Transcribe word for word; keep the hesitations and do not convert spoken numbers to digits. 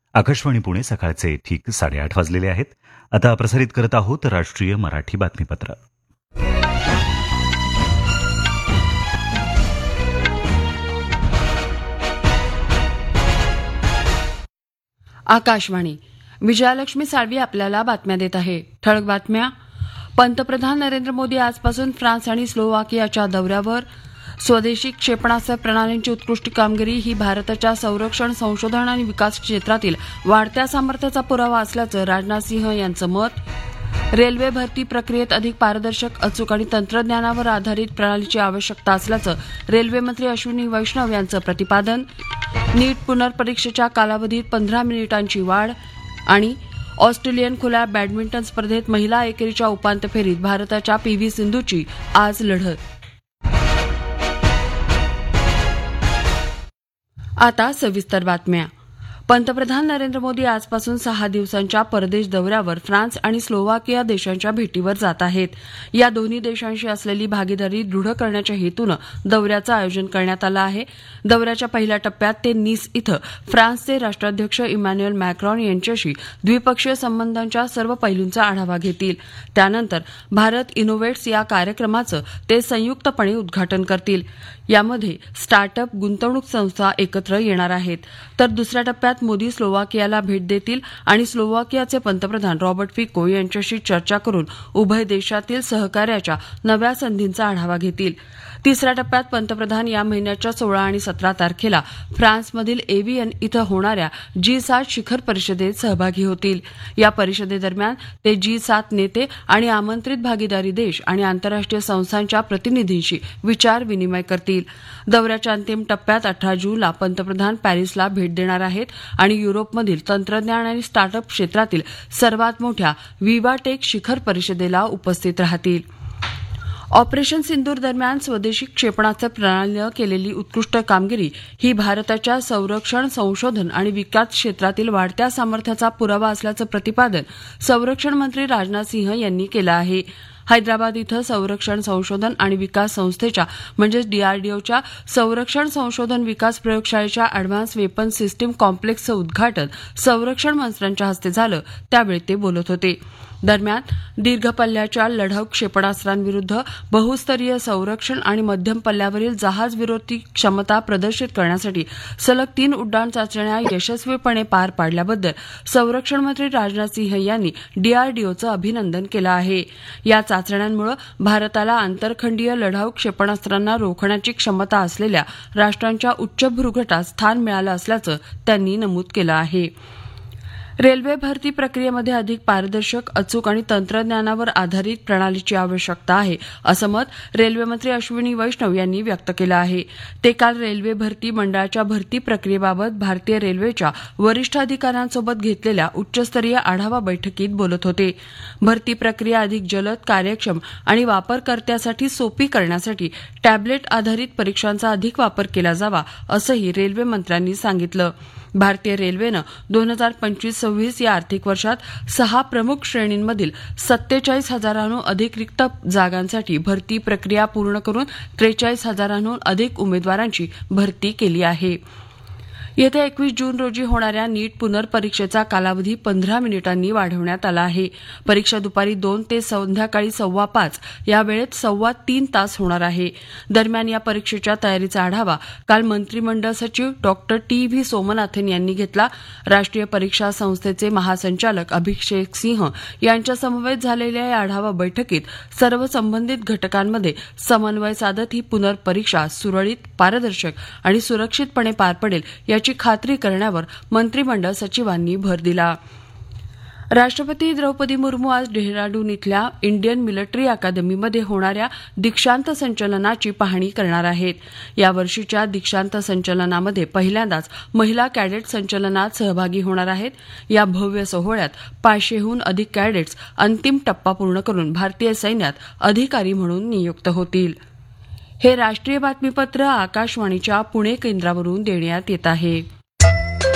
आकाशवाणी पुणे सकाळचे ठीक साडेआठ वाजलेले आहेत. आता प्रसारित करत आहोत राष्ट्रीय मराठी बातमीपत्र. आकाशवाणी. विजयालक्ष्मी साळवी आपल्याला बातम्या देत आहे. ठळक बातम्या. पंतप्रधान नरेंद्र मोदी आजपासून फ्रान्स आणि स्लोवाकियाच्या दौऱ्यावर. स्वदेशी क्षेपणास्त्र प्रणालींची उत्कृष्ट कामगिरी ही भारताच्या संरक्षण, संशोधन आणि विकास क्षेत्रातील वाढत्या सामर्थ्याचा पुरावा असल्याचं राजनाथ सिंह यांचं मत. रेल्वे भरती प्रक्रियेत अधिक पारदर्शक, अचूक आणि तंत्रज्ञानावर आधारित प्रणालीची आवश्यकता असल्याचं रेल्वे मंत्री अश्विनी वैष्णव यांचं प्रतिपादन. नीट पुनर्परीक्षेच्या कालावधीत पंधरा मिनिटांची वाढ. आणि ऑस्ट्रेलियन खुल्या बॅडमिंटन स्पर्धेत महिला एकेरीच्या उपांत्य फेरीत भारताच्या पी व्ही सिंधूची आज लढत. आता सविस्तर बातम्या. पंतप्रधान नरेंद्र मोदी आजपासून सहा दिवसांच्या परदेश दौऱ्यावर फ्रान्स आणि स्लोवाकिया देशांच्या भेटीवर जात आहेत. या दोन्ही देशांशी असलेली भागीदारी दृढ करण्याच्या हेतूनं दौऱ्याचं आयोजन करण्यात आलं आहे. दौऱ्याच्या पहिल्या टप्प्यात ते निस इथं फ्रान्सचे राष्ट्राध्यक्ष इमॅन्युएल मॅक्रॉन यांच्याशी द्विपक्षीय संबंधांच्या सर्व पैलूंचा आढावा घेतील. त्यानंतर भारत इनोव्हेट्स या कार्यक्रमाचं ते संयुक्तपणे उद्घाटन करतील. यामध्ये स्टार्टअप, गुंतवणूक संस्था एकत्र येणार आहेत. तर दुसऱ्या टप्प्यात मोदी स्लोवाकियाला भेट देतील आणि स्लोवाकियाचे पंतप्रधान रॉबर्ट फिको यांच्याशी चर्चा करून उभय देशातील सहकार्याच्या नव्या संधींचा आढावा घेतील. तिसऱ्या टप्प्यात पंतप्रधान या महिन्याच्या सोळा आणि सतरा तारखेला फ्रान्समधील एव्हियन इथं होणाऱ्या जी सात शिखर परिषदेत सहभागी होतील. या परिषदेदरम्यान ते जी सात नेते आणि आमंत्रित भागीदारी देश आणि आंतरराष्ट्रीय संस्थांच्या प्रतिनिधींशी विचार विनिमय करतील. दौऱ्याच्या अंतिम टप्प्यात अठरा जूनला पंतप्रधान पॅरिसला भेट देणार आहेत आणि युरोपमधील तंत्रज्ञान आणि स्टार्टअप क्षेत्रातील सर्वात मोठ्या विवाटेक शिखर परिषदेला उपस्थित राहतील. ऑपरेशन सिंदूर दरम्यान स्वदेशी क्षेपणास्त्र प्रणालीनं केलेली उत्कृष्ट कामगिरी ही भारताच्या संरक्षण, संशोधन आणि विकास क्षेत्रातील वाढत्या सामर्थ्याचा पुरावा असल्याचं प्रतिपादन संरक्षण मंत्री राजनाथ सिंह यांनी केलं आहे. हैदराबाद इथं संरक्षण, संशोधन आणि विकास संस्थेच्या म्हणजेच डीआरडीओच्या संरक्षण संशोधन विकास प्रयोगशाळेच्या अॅडव्हान्स वेपन सिस्टीम कॉम्प्लेक्सचं उद्घाटन संरक्षण मंत्र्यांच्या हस्ते झालं. त्यावेळी ते बोलत होते. दरम्यान दीर्घ पल्ल्याच्या लढाऊ क्षेपणास्त्रांविरुद्ध बहुस्तरीय संरक्षण आणि मध्यम पल्ल्यावरील जहाज विरोधी क्षमता प्रदर्शित करण्यासाठी सलग तीन उड्डाण चाचण्या यशस्वीपणे पार पाडल्याबद्दल संरक्षण मंत्री राजनाथ सिंह यांनी डीआरडीओचं अभिनंदन केलं आहे. या चाचण्यांमुळे भारताला आंतरखंडीय लढाऊ क्षेपणास्त्रांना रोखण्याची क्षमता असलेल्या राष्ट्रांच्या उच्च भूगटात स्थान मिळालं असल्याचं त्यांनी नमूद केलं आहे. रेल्वे भरती प्रक्रियेमध्ये अधिक पारदर्शक, अचूक आणि तंत्रज्ञानावर आधारित प्रणालीची आवश्यकता आहे, असं मत रेल्वेमंत्री अश्विनी वैष्णव यांनी व्यक्त केलं आहे. ते काल रेल्वे भरती मंडळाच्या भरती प्रक्रियेबाबत भारतीय रेल्वेच्या वरिष्ठ अधिकाऱ्यांसोबत घेतलेल्या उच्चस्तरीय आढावा बैठकीत बोलत होते. भरती प्रक्रिया अधिक जलद, कार्यक्षम आणि वापरकर्त्यासाठी सोपी करण्यासाठी टॅबलेट आधारित परीक्षांचा अधिक वापर केला जावा, असंही रेल्वे मंत्र्यांनी सांगितलं. भारतीय रेल्वेनं दोन हजार पंचवीस सव्वीस या आर्थिक वर्षात सहा प्रमुख श्रेणींमधील सत्तेचाळीस हजारांहून अधिक रिक्त जागांसाठी भरती प्रक्रिया पूर्ण करून त्रेचाळीस हजारांहून अधिक उमेदवारांची भरती केली आहे. येत्या एकवीस जून रोजी होणाऱ्या नीट पुनर्परीक्षेचा कालावधी पंधरा मिनिटांनी वाढवण्यात आला आहे. परीक्षा दुपारी दोन ते संध्याकाळी सव्वा पाच या वेळेत सव्वा तीन तास होणार आहे. दरम्यान या परीक्षेच्या तयारीचा आढावा काल मंत्रिमंडळ सचिव डॉक्टर टी व्ही सोमनाथन यांनी घेतला. राष्ट्रीय परीक्षा संस्थेचे महासंचालक अभिषेक सिंह यांच्या समवेत झालेल्या या आढावा बैठकीत सर्व संबंधित घटकांमध्ये समन्वय साधत ही पुनर्परीक्षा सुरळीत, पारदर्शक आणि सुरक्षितपणे पार पडेल याची खात्री करण्यावर मंत्रिमंडळ सचिवांनी भर दिला. राष्ट्रपती द्रौपदी मुर्मू आज डेहराडून इथल्या इंडियन मिलिटरी अकादमीमध्ये होणाऱ्या दीक्षांत संचलनाची पाहणी करणार आहेत. यावर्षीच्या दीक्षांत संचलनामध्ये पहिल्यांदाच महिला कॅडेट संचलनात सहभागी होणार आहेत. या भव्य सोहळ्यात पाचशेहून अधिक कॅडेट्स अंतिम टप्पा पूर्ण करून भारतीय सैन्यात अधिकारी म्हणून नियुक्त होतील. हे राष्ट्रीय बातमीपत्र आकाशवाणीच्या पुणे केंद्रावरून देण्यात येत आहे.